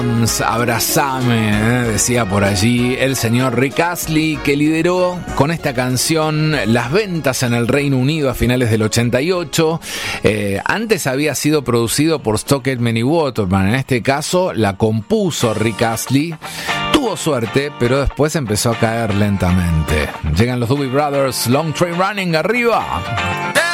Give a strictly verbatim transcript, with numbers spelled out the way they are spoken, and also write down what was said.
Abrazame, ¿eh? Decía por allí el señor Rick Astley, que lideró con esta canción las ventas en el Reino Unido a finales del ochenta y ocho. Eh, antes había sido producido por Stockman y Waterman. En este caso la compuso Rick Astley. Tuvo suerte, pero después empezó a caer lentamente. Llegan los Doobie Brothers, Long Train Running, arriba.